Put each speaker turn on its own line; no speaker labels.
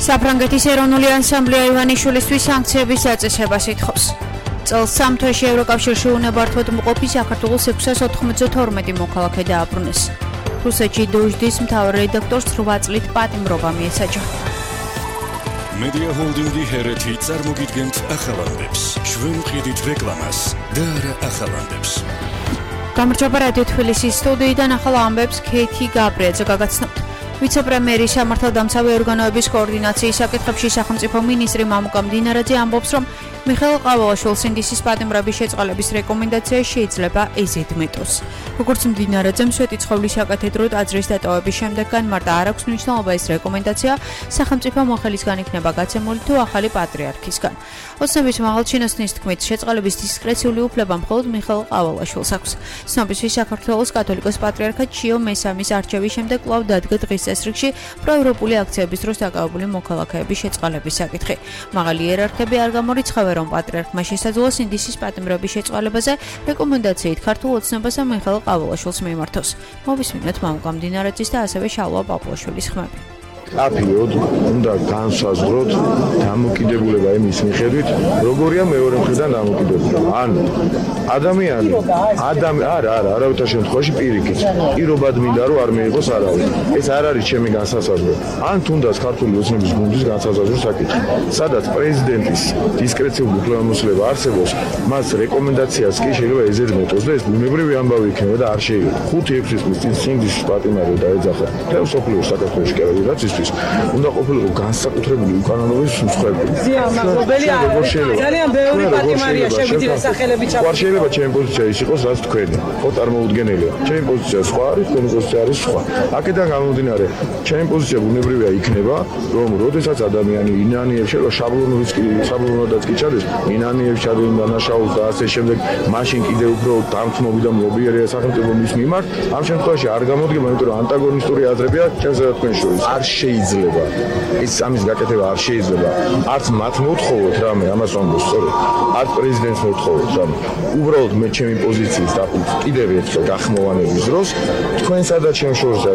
საფრანგეთის ეროვნული ანსამბლეა ივანიშვილისთვის სანქციების დაწესებას ითხოვს. წელს 3 თვეში ევროკავშირში უნებართვოდ მყოფი საქართველოს 692 მოქალაქე დააბრუნეს. რუსეთში დოჟდის მთავარ რედაქტორს 8 წლით პატიმრობა მიესაჯა.
Media Holdingi ჰერეთი წარმოგიდგენთ ახალანდებს. ჩვენ ვყიდით რეკლამას და არა ახალანდებს.
გამარჯობა რადიო თბილისის სტუდიიდან ახალ ამბებს ქეითი გაბრიაძე გაგაცნობთ. ვიცე-პრემიერი სამართალდამცავი ორგანოების კოორდინაციის საკითხებში სახელმწიფო მინისტრი მამუკა მდინარაძე ამბობს, რომ მიხეილ ყავალაშვილს ინდისის პატიმრების შეწყალების რეკომენდაცია შეიძლება ეზიდმეტოს. როგორც მდინარაძემ სვეტი ცხოვლის საკათედრო ტაძრის დატოვების შემდეგ განმარტა, არ აქვს მნიშვნელობა ეს რეკომენდაცია სახელმწიფო მოხელისგან იქნება გაცემული თუ ახალი პატრიარქისგან. ოცნების მაღალჩინოსნის თქმით, შეწყალების დისკრეციული უფლება მხოლოდ მიხეილ ყავალაშვილს აქვს. ცნობისთვის საქართველოს კათოლიკოს პატრიარქად ჩიო მესამის არჩევის შემდეგ კვლავ დადგა დღის წესრიგში პროევროპული აქციების დროს დაკავებული მოქალაქეების შეწყალების საკითხი. მაღალი იერარქები არ გამორიცხავენ, რომ პატრიარქმა შესაძლოა ინდისის პატიმრების შეწყალებაზე რეკომენდაციით ქართულ ოცნებასა მიხეილ ყავალაშვილს მიმართოს. მოვისმინოთ მამუკა მდინარაძის და ასევე შალვა პაპუაშვილის ხმები.
აფიოდ უნდა განსაზღვროთ დამოკიდებულება იმის მიხედვით, როგორია მეორე მხრიდან დამოკიდებულება. ანუ ადამიანი არავითარ შემთხვევაში პირიქით პირობად მინდა რომ არ მიიღოს არავინ. ეს არ არის ჩემი განსაზღვრება. ან თუნდაც ქართული ოცნების გუნდის განსაზღვრო საკითხი. სადაც პრეზიდენტის დისკრეციული უფლებამოსილება არსებობს, მას რეკომენდაციას კი შეიძლება ეზედმეტოს და ეს ბუნებრივი ამბავი იქნება და არ შეიძლება 5-6 წლის წინ ინდისის პატიმარი დაეძახა. და სოფლიო საქართველოს კერებაც უნდა ყოფილიყო განსაკუთრებული უკანონობის მსხვერპლი. ძალიან ბევრი პატიმარია შეგვიძლია სახელები ჩავთვალოთ. შეიძლება ჩემი პოზიცია ის იყოს, რაც თქვენი. ხო წარმოუდგენელია. ჩემი პოზიცია სხვა არის, თქვენი პოზიცია არის სხვა. აქედან გამომდინარე, ჩემი პოზიცია ბუნებრივია იქნება, რომ როდესაც ადამიანი ინანიებს შეიძლება შაბლონადაც კი ჩადეს, ინანიებს ჩადენ დანაშაულს და ასე შემდეგ, მაშინ კიდე უფრო დამცმობი და მობიერია სახელმწიფო მის მიმართ. ამ შემთხვევაში არ გამოდგება, იმიტომ რომ ანტაგონისტური აზრებია ჩემსა და თქვენ შორის. არ შეიძლება ეს ამის გაკეთება არ შეიძლება. არც მათ მოვთხოვოთ რამე, ამას ვამბობ სწორედ. არც პრეზიდენტს მოვთხოვოთ რამე. უბრალოდ მე ჩემი პოზიციის დაყუთ კიდევ ერთხელ გახმოვანების დროს თქვენსა და ჩემს შორის